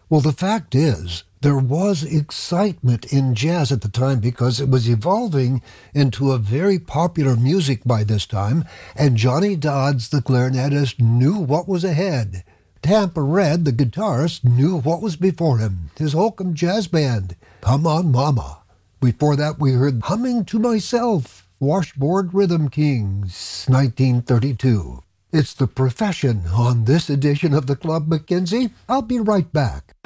Well, the fact is, there was excitement in jazz at the time because it was evolving into a very popular music by this time, and Johnny Dodds, the clarinetist, knew what was ahead. Tampa Red, the guitarist, knew what was before him, his Holcomb Jazz Band, Come On Mama. Before that, we heard Humming to Myself, Washboard Rhythm Kings, 1932. It's The Profession on this edition of the Club McKenzie. I'll be right back.